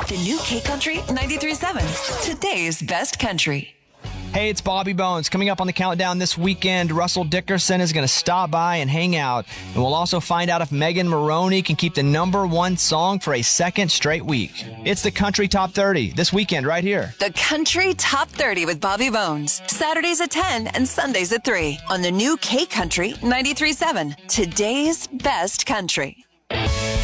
The new K Country 93.7. Today's best country. Hey, it's Bobby Bones. Coming up on the countdown this weekend, Russell Dickerson is going to stop by and hang out. And we'll also find out if Megan Moroney can keep the #1 song for a second straight week. It's the Country Top 30 this weekend right here. The Country Top 30 with Bobby Bones. Saturdays at 10 and Sundays at 3 on the new K Country 93.7. Today's best country.